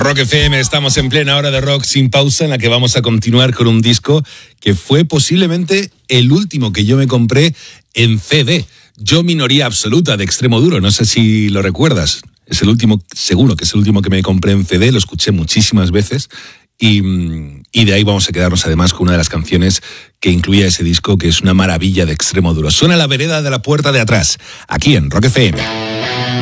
Rock FM, estamos en plena hora de rock sin pausa, en la que vamos a continuar con un disco que fue posiblemente el último que yo me compré en CD. Yo Minoría Absoluta, de Extremoduro, no sé si lo recuerdas. Es el último, seguro que es el último que me compré en CD, lo escuché muchísimas veces y de ahí vamos a quedarnos además con una de las canciones que incluía ese disco, que es una maravilla de Extremoduro. Suena La vereda de la puerta de atrás, aquí en Rock FM.